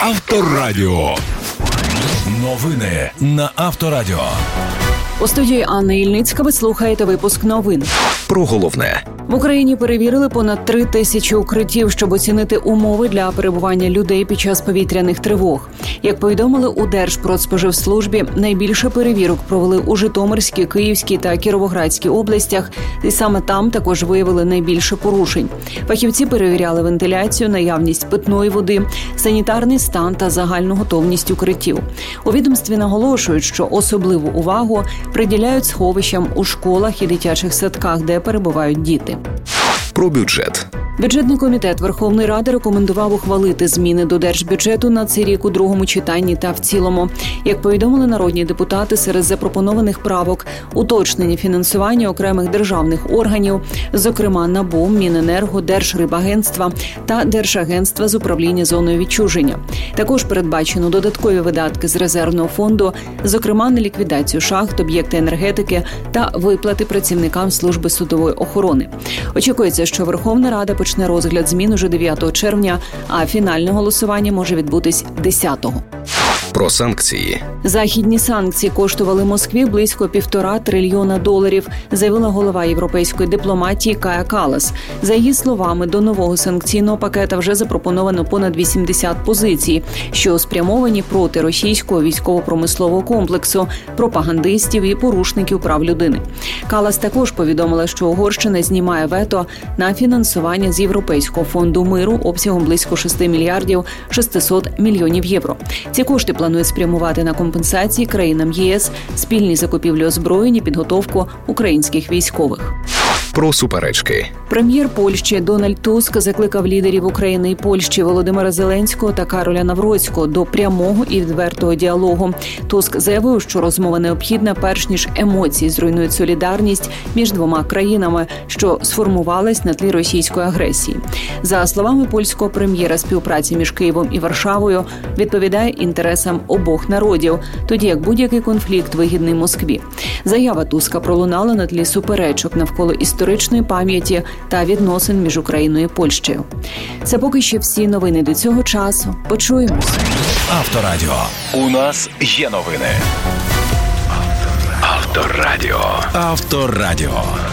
Авторадіо. Новини на Авторадіо. У студії Анна Ільницька ви слухаєте випуск новин. Про головне. В Україні перевірили понад 3000 укриттів, щоб оцінити умови для перебування людей під час повітряних тривог. Як повідомили у Держпродспоживслужбі, найбільше перевірок провели у Житомирській, Київській та Кіровоградській областях, і саме там також виявили найбільше порушень. Фахівці перевіряли вентиляцію, наявність питної води, санітарний стан та загальну готовність укриттів. У відомстві наголошують, що особливу увагу приділяють сховищам у школах і дитячих садках, де перебувають діти. Про бюджет. Бюджетний комітет Верховної Ради рекомендував ухвалити зміни до держбюджету на цей рік у другому читанні та в цілому. Як повідомили народні депутати, серед запропонованих правок – уточнення фінансування окремих державних органів, зокрема НАБУ, Міненерго, Держрибагентства та Держагентства з управління зоною відчуження. Також передбачено додаткові видатки з резервного фонду, зокрема на ліквідацію шахт, об'єкти енергетики та виплати працівникам служби судової охорони. Очікується, що Верховна Рада почне розгляд змін уже 9 червня, а фінальне голосування може відбутись 10-го. Про санкції. Західні санкції коштували Москві близько $1,5 трильйона, заявила голова європейської дипломатії Кая Каллас. За її словами, до нового санкційного пакета вже запропоновано понад 80 позицій, що спрямовані проти російського військово-промислового комплексу, пропагандистів і порушників прав людини. Каллас також повідомила, що Угорщина знімає вето на фінансування з Європейського фонду миру обсягом близько 6 мільярдів 600 мільйонів євро. Ці кошти планують спрямувати на компенсації країнам ЄС, спільні закупівлі озброєнь і підготовку українських військових. Про суперечки. Прем'єр Польщі Дональд Туск закликав лідерів України і Польщі Володимира Зеленського та Кароля Навроцького до прямого і відвертого діалогу. Туск заявив, що розмова необхідна, перш ніж емоції зруйнують солідарність між двома країнами, що сформувалась на тлі російської агресії. За словами польського прем'єра, співпраця між Києвом і Варшавою відповідає інтересам обох народів, тоді як будь-який конфлікт вигідний Москві. Заява Туска пролунала на тлі суперечок навколо історичної пам'яті та відносин між Україною і Польщею. Це поки що всі новини до цього часу. Почуємось. Авторадіо. У нас є новини. Авторадіо. Авторадіо.